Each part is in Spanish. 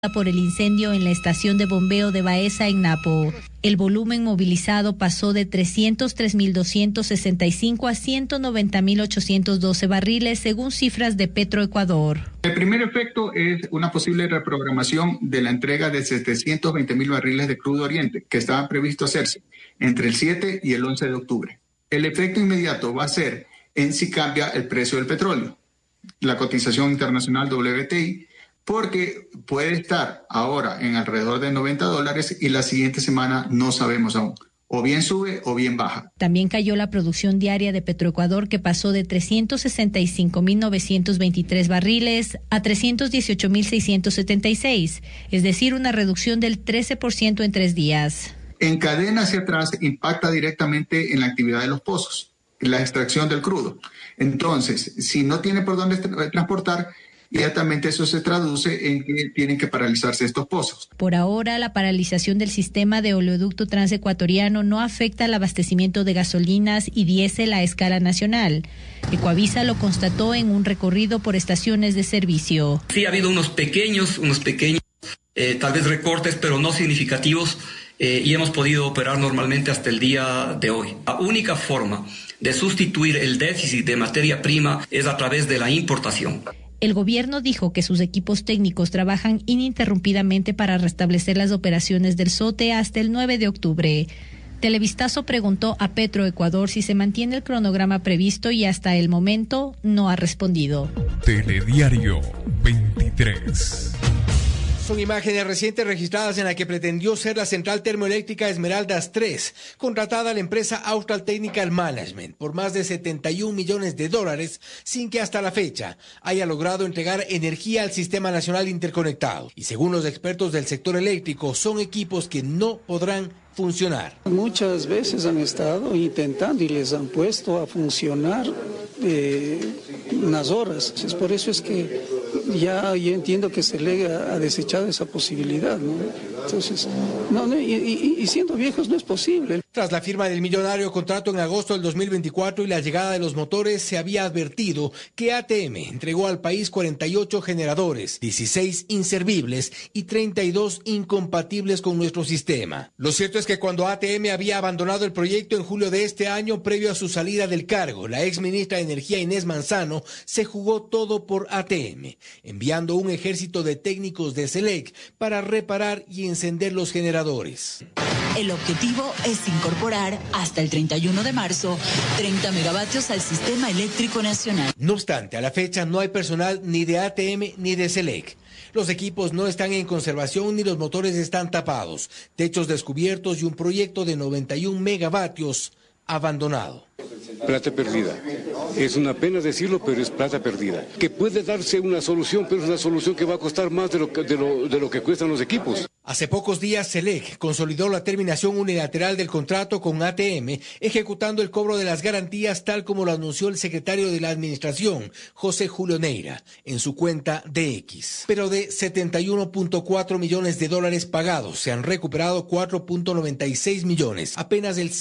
por el incendio en la estación de bombeo de Baeza en Napo. El volumen movilizado pasó de 303.265 a 190.812 barriles, según cifras de Petroecuador. El primer efecto es una posible reprogramación de la entrega de 720.000 barriles de crudo oriente, que estaban previstos hacerse entre el 7 y el 11 de octubre. El efecto inmediato va a ser en si cambia el precio del petróleo, la cotización internacional WTI, porque puede estar ahora en alrededor de $90 y la siguiente semana no sabemos aún. O bien sube o bien baja. También cayó la producción diaria de Petroecuador, que pasó de 365.923 barriles a 318.676, es decir, una reducción del 13% en 3 días. En cadena hacia atrás impacta directamente en la actividad de los pozos, en la extracción del crudo. Entonces, si no tiene por dónde transportar, inmediatamente eso se traduce en que tienen que paralizarse estos pozos. Por ahora, la paralización del sistema de oleoducto transecuatoriano no afecta al abastecimiento de gasolinas y diésel a escala nacional. Ecoavisa lo constató en un recorrido por estaciones de servicio. Sí, ha habido unos pequeños, tal vez recortes, pero no significativos, y hemos podido operar normalmente hasta el día de hoy. La única forma de sustituir el déficit de materia prima es a través de la importación. El gobierno dijo que sus equipos técnicos trabajan ininterrumpidamente para restablecer las operaciones del SOTE hasta el 9 de octubre. Televistazo preguntó a Petroecuador si se mantiene el cronograma previsto y hasta el momento no ha respondido. Telediario 23. Son imágenes recientes registradas en la que pretendió ser la central termoeléctrica Esmeraldas 3, contratada a la empresa Austral Technical Management por más de $71 millones, sin que hasta la fecha haya logrado entregar energía al Sistema Nacional Interconectado. Y según los expertos del sector eléctrico, son equipos que no podrán funcionar. Muchas veces han estado intentando y les han puesto a funcionar unas horas. Por eso es que ya entiendo que se le ha desechado esa posibilidad, ¿no? Entonces, y siendo viejos no es posible. Tras la firma del millonario contrato en agosto del 2024 y la llegada de los motores, se había advertido que ATM entregó al país 48 generadores, 16 inservibles y 32 incompatibles con nuestro sistema. Lo cierto es que cuando ATM había abandonado el proyecto en julio de este año, previo a su salida del cargo, la ex ministra de Energía Inés Manzano se jugó todo por ATM, enviando un ejército de técnicos de SELEC para reparar y encender los generadores. El objetivo es incorporar hasta el 31 de marzo 30 megavatios al sistema eléctrico nacional. No obstante, a la fecha no hay personal ni de ATM ni de SELEC. Los equipos no están en conservación ni los motores están tapados, techos descubiertos y un proyecto de 91 megavatios abandonado. Plata perdida. Es una pena decirlo, pero es plata perdida. Que puede darse una solución, pero es una solución que va a costar más de lo que cuestan los equipos. Hace pocos días, SELEC consolidó la terminación unilateral del contrato con ATM, ejecutando el cobro de las garantías tal como lo anunció el secretario de la Administración, José Julio Neira, en su cuenta de X. Pero de $71.4 millones pagados, se han recuperado 4.96 millones, apenas el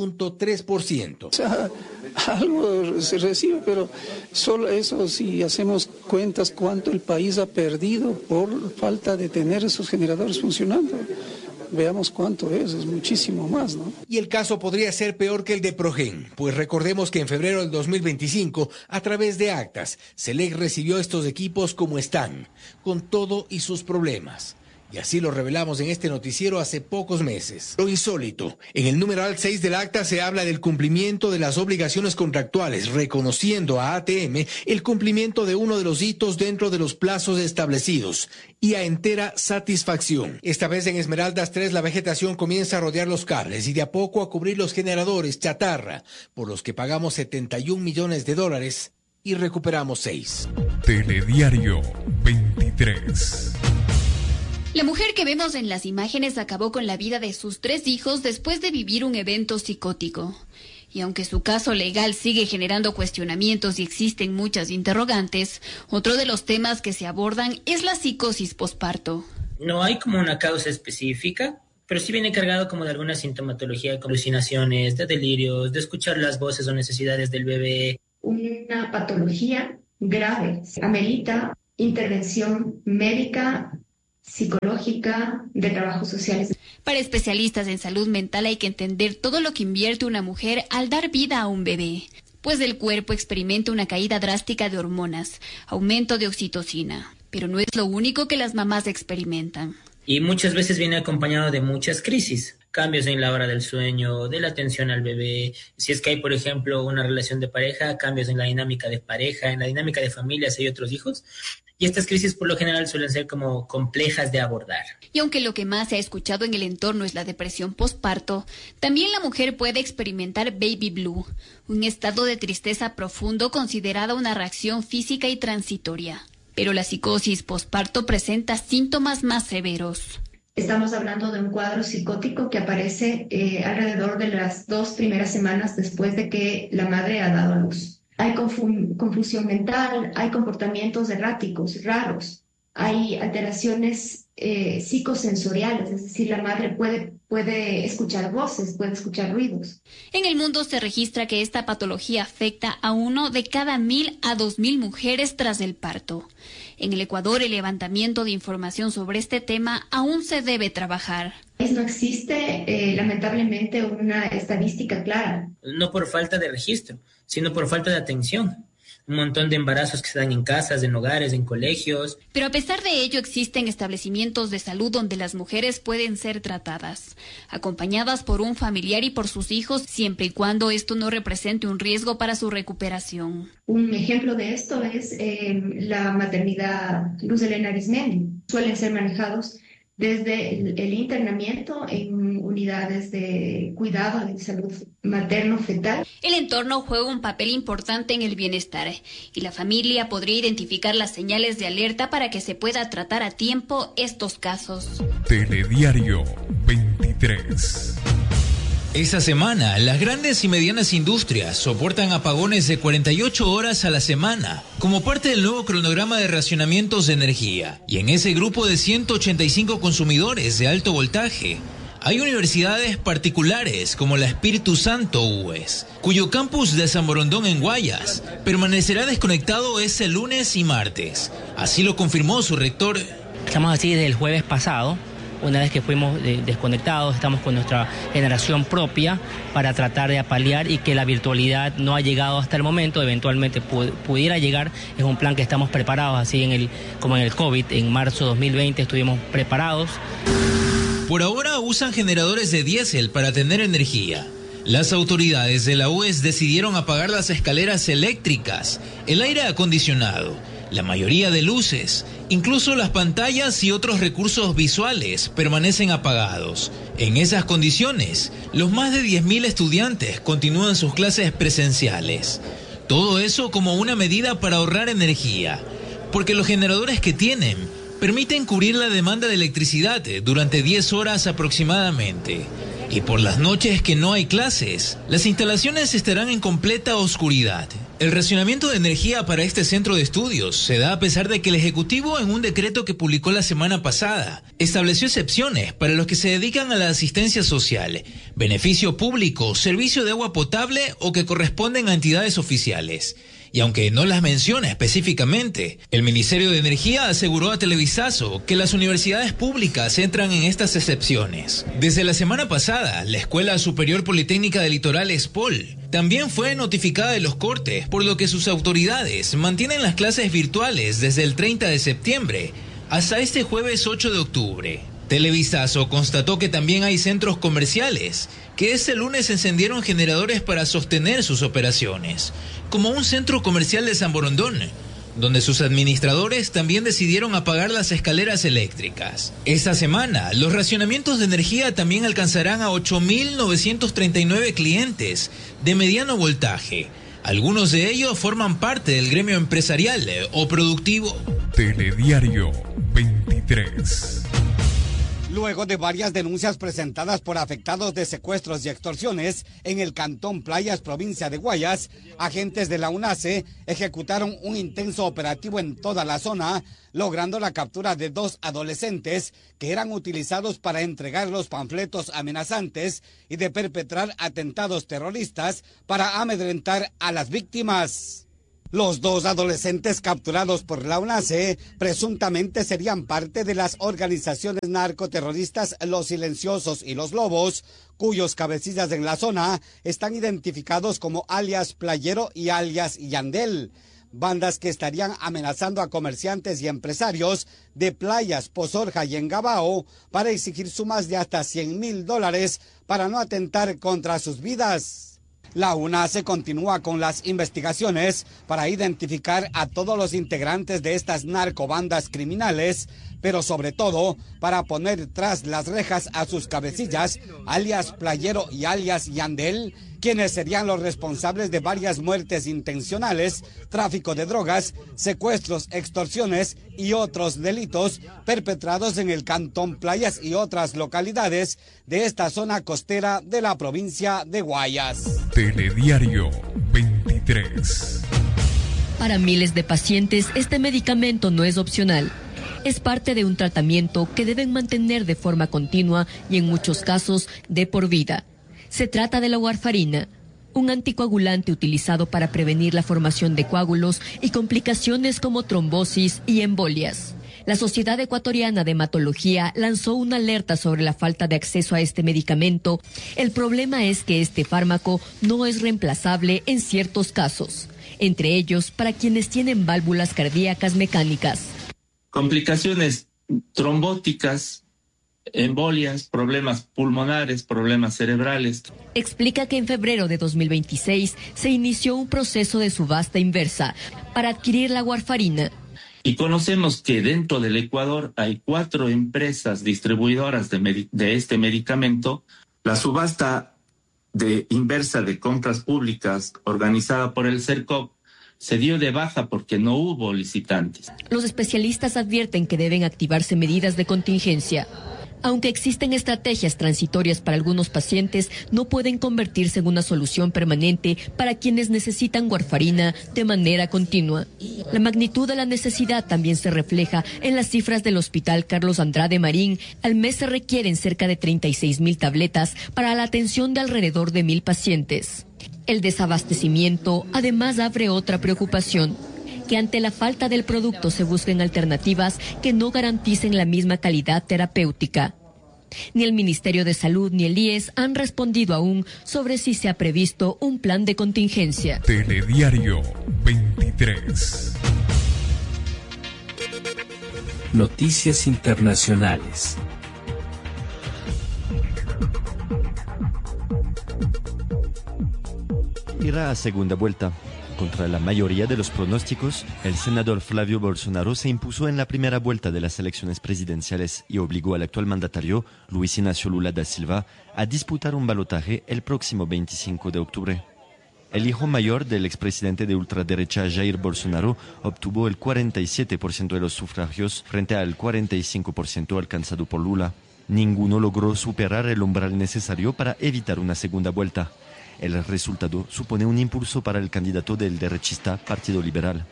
6.3%. O sea, algo se recibe, pero solo eso, si hacemos cuentas cuánto el país ha perdido por falta de tener esos generadores funcionando, veamos cuánto es muchísimo más, ¿no? Y el caso podría ser peor que el de Progen, pues recordemos que en febrero del 2025, a través de actas, SELEC recibió estos equipos como están, con todo y sus problemas. Y así lo revelamos en este noticiero hace pocos meses. Lo insólito, en el numeral 6 del acta se habla del cumplimiento de las obligaciones contractuales, reconociendo a ATM el cumplimiento de uno de los hitos dentro de los plazos establecidos y a entera satisfacción. Esta vez en Esmeraldas 3 la vegetación comienza a rodear los cables y de a poco a cubrir los generadores chatarra, por los que pagamos $71 millones y recuperamos 6. Telediario 23. La mujer que vemos en las imágenes acabó con la vida de sus 3 hijos después de vivir un evento psicótico. Y aunque su caso legal sigue generando cuestionamientos y existen muchas interrogantes, otro de los temas que se abordan es la psicosis posparto. No hay como una causa específica, pero sí viene cargado como de alguna sintomatología, como alucinaciones, de delirios, de escuchar las voces o necesidades del bebé. Una patología grave amerita intervención médica psicológica, de trabajo social. Para especialistas en salud mental hay que entender todo lo que invierte una mujer al dar vida a un bebé, pues el cuerpo experimenta una caída drástica de hormonas, aumento de oxitocina. Pero no es lo único que las mamás experimentan. Y muchas veces viene acompañado de muchas crisis. Cambios en la hora del sueño, de la atención al bebé. Si es que hay, por ejemplo, una relación de pareja, cambios en la dinámica de pareja, en la dinámica de familia, si hay otros hijos. Y estas crisis por lo general suelen ser como complejas de abordar. Y aunque lo que más se ha escuchado en el entorno es la depresión posparto, también la mujer puede experimentar baby blue, un estado de tristeza profundo considerada una reacción física y transitoria. Pero la psicosis posparto presenta síntomas más severos. Estamos hablando de un cuadro psicótico que aparece alrededor de las 2 primeras semanas después de que la madre ha dado a luz. Hay confusión mental, hay comportamientos erráticos, raros, hay alteraciones psicosensoriales, es decir, la madre puede escuchar voces, puede escuchar ruidos. En el mundo se registra que esta patología afecta a 1 de cada 1.000 a 2.000 mujeres tras el parto. En el Ecuador, el levantamiento de información sobre este tema aún se debe trabajar. No existe, lamentablemente, una estadística clara. No por falta de registro, sino por falta de atención. Un montón de embarazos que se dan en casas, en hogares, en colegios. Pero a pesar de ello existen establecimientos de salud donde las mujeres pueden ser tratadas, acompañadas por un familiar y por sus hijos, siempre y cuando esto no represente un riesgo para su recuperación. Un ejemplo de esto es la maternidad Luz Helena Arismendi. Suelen ser manejados desde el internamiento en unidades de cuidado de salud materno-fetal. El entorno juega un papel importante en el bienestar y la familia podría identificar las señales de alerta para que se pueda tratar a tiempo estos casos. Telediario 23. Esta semana, las grandes y medianas industrias soportan apagones de 48 horas a la semana, como parte del nuevo cronograma de racionamientos de energía. Y en ese grupo de 185 consumidores de alto voltaje, hay universidades particulares como la Espíritu Santo UES, cuyo campus de San Borondón en Guayas permanecerá desconectado este lunes y martes. Así lo confirmó su rector. Estamos así desde el jueves pasado. Una vez que fuimos desconectados, estamos con nuestra generación propia para tratar de apalear y que la virtualidad no ha llegado hasta el momento, eventualmente pudiera llegar. Es un plan que estamos preparados, así como en el COVID, en marzo de 2020 estuvimos preparados. Por ahora usan generadores de diésel para tener energía. Las autoridades de la UES decidieron apagar las escaleras eléctricas, el aire acondicionado, la mayoría de luces, incluso las pantallas y otros recursos visuales permanecen apagados. En esas condiciones, los más de 10.000 estudiantes continúan sus clases presenciales. Todo eso como una medida para ahorrar energía, porque los generadores que tienen permiten cubrir la demanda de electricidad durante 10 horas aproximadamente. Y por las noches que no hay clases, las instalaciones estarán en completa oscuridad. El racionamiento de energía para este centro de estudios se da a pesar de que el Ejecutivo, en un decreto que publicó la semana pasada, estableció excepciones para los que se dedican a la asistencia social, beneficio público, servicio de agua potable o que corresponden a entidades oficiales. Y aunque no las menciona específicamente, el Ministerio de Energía aseguró a Televisazo que las universidades públicas entran en estas excepciones. Desde la semana pasada, la Escuela Superior Politécnica del Litoral ESPOL también fue notificada de los cortes, por lo que sus autoridades mantienen las clases virtuales desde el 30 de septiembre hasta este jueves 8 de octubre. Televisazo constató que también hay centros comerciales que este lunes encendieron generadores para sostener sus operaciones, como un centro comercial de San Borondón, donde sus administradores también decidieron apagar las escaleras eléctricas. Esta semana, los racionamientos de energía también alcanzarán a 8.939 clientes de mediano voltaje. Algunos de ellos forman parte del gremio empresarial o productivo. Telediario 23. Luego de varias denuncias presentadas por afectados de secuestros y extorsiones en el Cantón Playas, provincia de Guayas, agentes de la UNACE ejecutaron un intenso operativo en toda la zona, logrando la captura de 2 adolescentes que eran utilizados para entregar los panfletos amenazantes y de perpetrar atentados terroristas para amedrentar a las víctimas. Los 2 adolescentes capturados por la UNACE presuntamente serían parte de las organizaciones narcoterroristas Los Silenciosos y Los Lobos, cuyos cabecillas en la zona están identificados como alias Playero y alias Yandel. Bandas que estarían amenazando a comerciantes y empresarios de Playas, Pozorja y Engabao para exigir sumas de hasta $100,000 para no atentar contra sus vidas. La UNACE continúa con las investigaciones para identificar a todos los integrantes de estas narcobandas criminales, pero sobre todo para poner tras las rejas a sus cabecillas, alias Playero y alias Yandel, quienes serían los responsables de varias muertes intencionales, tráfico de drogas, secuestros, extorsiones y otros delitos perpetrados en el Cantón Playas y otras localidades de esta zona costera de la provincia de Guayas. Telediario 23. Para miles de pacientes, este medicamento no es opcional. Es parte de un tratamiento que deben mantener de forma continua y en muchos casos de por vida. Se trata de la warfarina, un anticoagulante utilizado para prevenir la formación de coágulos y complicaciones como trombosis y embolias. La Sociedad Ecuatoriana de Hematología lanzó una alerta sobre la falta de acceso a este medicamento. El problema es que este fármaco no es reemplazable en ciertos casos, entre ellos para quienes tienen válvulas cardíacas mecánicas. Complicaciones trombóticas, embolias, problemas pulmonares, problemas cerebrales. Explica que en febrero de 2026 se inició un proceso de subasta inversa para adquirir la warfarina. Y conocemos que dentro del Ecuador hay 4 empresas distribuidoras de este medicamento. La subasta inversa de compras públicas organizada por el CERCOP se dio de baja porque no hubo licitantes. Los especialistas advierten que deben activarse medidas de contingencia. Aunque existen estrategias transitorias para algunos pacientes, no pueden convertirse en una solución permanente para quienes necesitan warfarina de manera continua. La magnitud de la necesidad también se refleja en las cifras del Hospital Carlos Andrade Marín. Al mes se requieren cerca de 36,000 tabletas para la atención de alrededor de 1,000 pacientes. El desabastecimiento además abre otra preocupación, que ante la falta del producto se busquen alternativas que no garanticen la misma calidad terapéutica. Ni el Ministerio de Salud ni el IES han respondido aún sobre si se ha previsto un plan de contingencia. Telediario 23. Noticias internacionales. Irá a segunda vuelta. Contra la mayoría de los pronósticos, el senador Flavio Bolsonaro se impuso en la primera vuelta de las elecciones presidenciales y obligó al actual mandatario, Luis Inácio Lula da Silva, a disputar un balotaje el próximo 25 de octubre. El hijo mayor del expresidente de ultraderecha Jair Bolsonaro obtuvo el 47% de los sufragios frente al 45% alcanzado por Lula. Ninguno logró superar el umbral necesario para evitar una segunda vuelta. El resultado supone un impulso para el candidato del derechista Partido Liberal.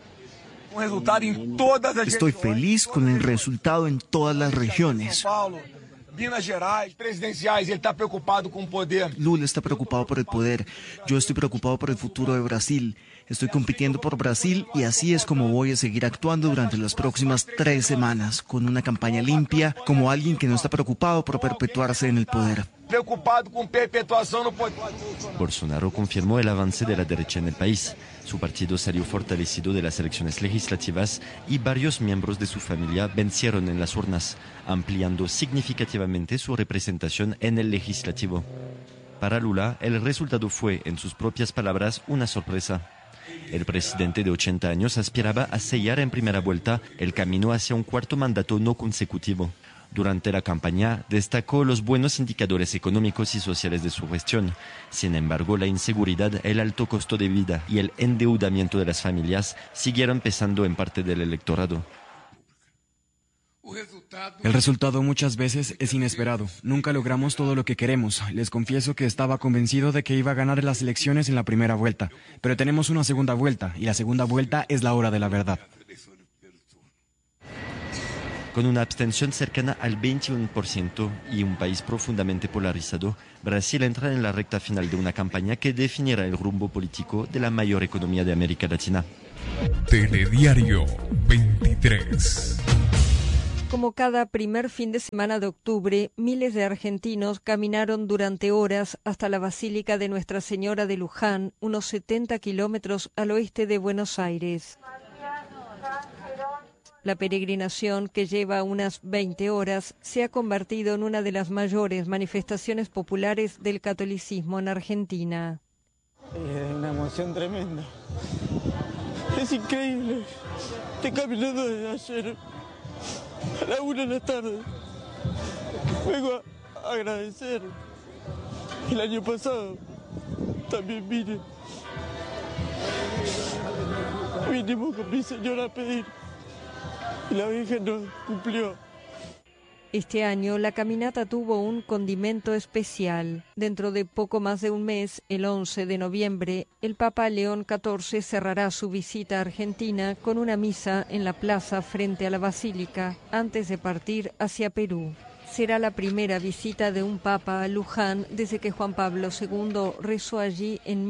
Estoy feliz con el resultado en todas las regiones. Lula está preocupado por el poder. Yo estoy preocupado por el futuro de Brasil. Estoy compitiendo por Brasil y así es como voy a seguir actuando durante las próximas 3 semanas, con una campaña limpia, como alguien que no está preocupado por perpetuarse en el poder. Bolsonaro confirmó el avance de la derecha en el país. Su partido salió fortalecido de las elecciones legislativas y varios miembros de su familia vencieron en las urnas, ampliando significativamente su representación en el legislativo. Para Lula, el resultado fue, en sus propias palabras, una sorpresa. El presidente de 80 años aspiraba a sellar en primera vuelta el camino hacia un cuarto mandato no consecutivo. Durante la campaña destacó los buenos indicadores económicos y sociales de su gestión. Sin embargo, la inseguridad, el alto costo de vida y el endeudamiento de las familias siguieron pesando en parte del electorado. El resultado muchas veces es inesperado. Nunca logramos todo lo que queremos. Les confieso que estaba convencido de que iba a ganar las elecciones en la primera vuelta. Pero tenemos una segunda vuelta y la segunda vuelta es la hora de la verdad. Con una abstención cercana al 21% y un país profundamente polarizado, Brasil entra en la recta final de una campaña que definirá el rumbo político de la mayor economía de América Latina. Telediario 23. Como cada primer fin de semana de octubre, miles de argentinos caminaron durante horas hasta la Basílica de Nuestra Señora de Luján, unos 70 kilómetros al oeste de Buenos Aires. La peregrinación, que lleva unas 20 horas, se ha convertido en una de las mayores manifestaciones populares del catolicismo en Argentina. Es una emoción tremenda. Es increíble. Estoy caminando desde ayer a la 1 de la tarde. Vengo a agradecer. El año pasado también vinimos con mi señora a pedir y la Virgen nos cumplió. Este año la caminata tuvo un condimento especial. Dentro de poco más de un mes, el 11 de noviembre, el Papa León XIV cerrará su visita a Argentina con una misa en la plaza frente a la Basílica, antes de partir hacia Perú. Será la primera visita de un papa a Luján desde que Juan Pablo II rezó allí en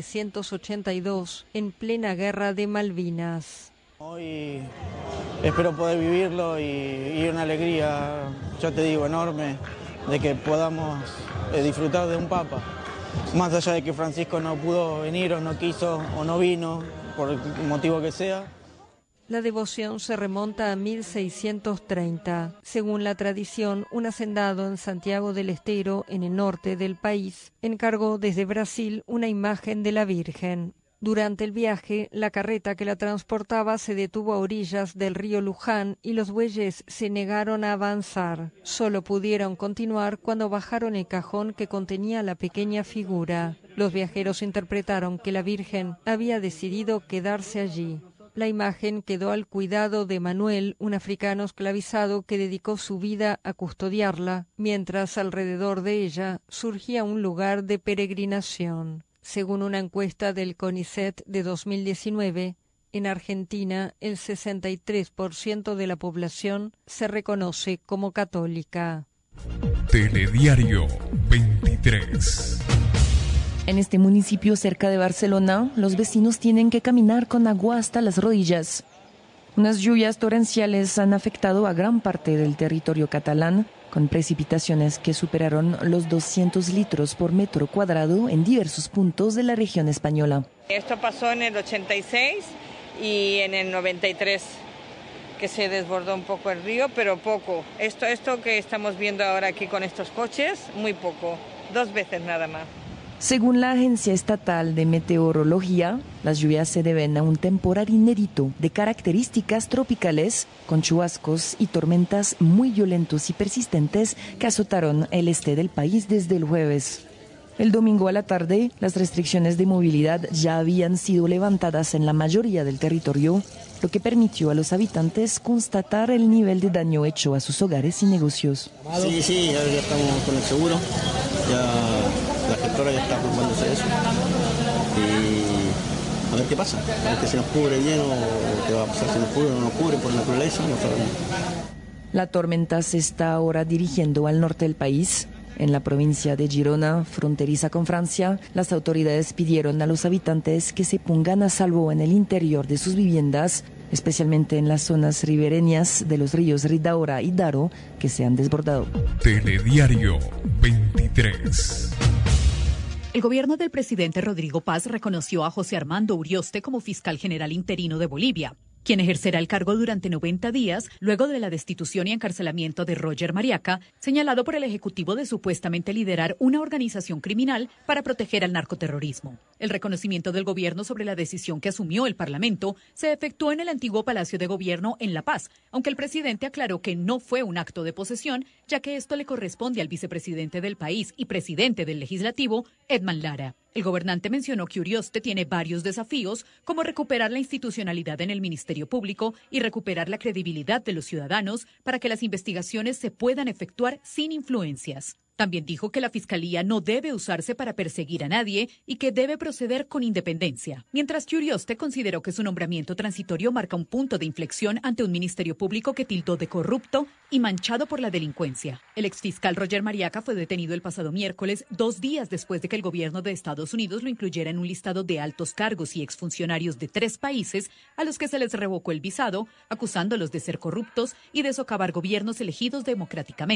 1982, en plena guerra de Malvinas. Hoy espero poder vivirlo y una alegría, ya te digo, enorme, de que podamos disfrutar de un papa. Más allá de que Francisco no pudo venir o no quiso o no vino, por el motivo que sea. La devoción se remonta a 1630. Según la tradición, un hacendado en Santiago del Estero, en el norte del país, encargó desde Brasil una imagen de la Virgen. Durante el viaje, la carreta que la transportaba se detuvo a orillas del río Luján y los bueyes se negaron a avanzar. Solo pudieron continuar cuando bajaron el cajón que contenía la pequeña figura. Los viajeros interpretaron que la Virgen había decidido quedarse allí. La imagen quedó al cuidado de Manuel, un africano esclavizado que dedicó su vida a custodiarla, mientras alrededor de ella surgía un lugar de peregrinación. Según una encuesta del CONICET de 2019, en Argentina el 63% de la población se reconoce como católica. Telediario 23. En este municipio cerca de Barcelona, los vecinos tienen que caminar con agua hasta las rodillas. Unas lluvias torrenciales han afectado a gran parte del territorio catalán, con precipitaciones que superaron los 200 litros por metro cuadrado en diversos puntos de la región española. Esto pasó en el 86 y en el 93, que se desbordó un poco el río, pero poco. Esto que estamos viendo ahora aquí con estos coches, muy poco, 2 veces nada más. Según la Agencia Estatal de Meteorología, las lluvias se deben a un temporal inédito de características tropicales, con chubascos y tormentas muy violentos y persistentes que azotaron el este del país desde el jueves. El domingo a la tarde, las restricciones de movilidad ya habían sido levantadas en la mayoría del territorio, lo que permitió a los habitantes constatar el nivel de daño hecho a sus hogares y negocios. Sí, ya estamos con el seguro, ya la gestora ya está ocupándose de eso. Y a ver qué pasa, a ver que se nos cubre lleno o qué va a pasar si nos cubre o no nos cubre por naturaleza, no sabemos. La tormenta se está ahora dirigiendo al norte del país. En la provincia de Girona, fronteriza con Francia, las autoridades pidieron a los habitantes que se pongan a salvo en el interior de sus viviendas, especialmente en las zonas ribereñas de los ríos Ridaura y Daro, que se han desbordado. Telediario 23. El gobierno del presidente Rodrigo Paz reconoció a José Armando Urioste como fiscal general interino de Bolivia, quien ejercerá el cargo durante 90 días luego de la destitución y encarcelamiento de Roger Mariaca, señalado por el Ejecutivo de supuestamente liderar una organización criminal para proteger al narcoterrorismo. El reconocimiento del gobierno sobre la decisión que asumió el Parlamento se efectuó en el antiguo Palacio de Gobierno en La Paz, aunque el presidente aclaró que no fue un acto de posesión, ya que esto le corresponde al vicepresidente del país y presidente del Legislativo, Edman Lara. El gobernante mencionó que Urioste tiene varios desafíos, como recuperar la institucionalidad en el Ministerio Público y recuperar la credibilidad de los ciudadanos para que las investigaciones se puedan efectuar sin influencias. También dijo que la Fiscalía no debe usarse para perseguir a nadie y que debe proceder con independencia. Mientras que Urioste consideró que su nombramiento transitorio marca un punto de inflexión ante un ministerio público que tildó de corrupto y manchado por la delincuencia. El exfiscal Roger Mariaca fue detenido el pasado miércoles, 2 días después de que el gobierno de Estados Unidos lo incluyera en un listado de altos cargos y exfuncionarios de 3 países a los que se les revocó el visado, acusándolos de ser corruptos y de socavar gobiernos elegidos democráticamente.